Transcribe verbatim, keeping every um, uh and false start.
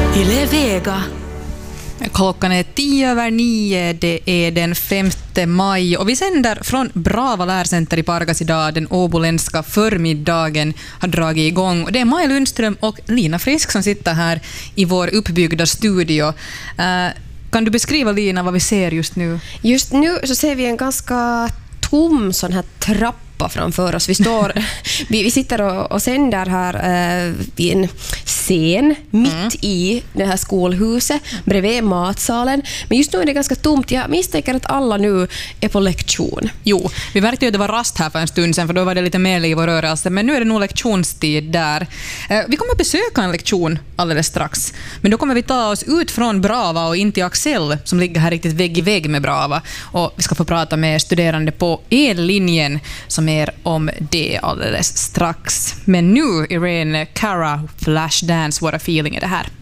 Yle Vega. Klockan är tio över nio, det är den femte maj och vi sänder från Brava lärcenter i Pargas idag. Den åboländska förmiddagen har dragit igång och det är Maja Lundström och Lina Frisk som sitter här i vår uppbyggda studio. Uh, kan du beskriva, Lina, vad vi ser just nu? Just nu så ser vi en ganska tom sån här trappa framför oss. Vi, står, vi, vi sitter och, och sänder här eh, vid en scen mitt mm. i det här skolhuset bredvid matsalen. Men just nu är det ganska tomt. Jag misstänker att alla nu är på lektion. Jo, vi märkte ju att det var rast här för en stund sedan, för då var det lite mer liv och rörelse. Men nu är det nog lektionstid där. Eh, vi kommer besöka en lektion alldeles strax. Men då kommer vi ta oss ut från Brava och in till Axel som ligger här riktigt vägg i vägg med Brava. Och vi ska få prata med studerande på ellinjen som mer om det alldeles strax. Men nu, Irene Cara, Flashdance, What a Feeling är det här.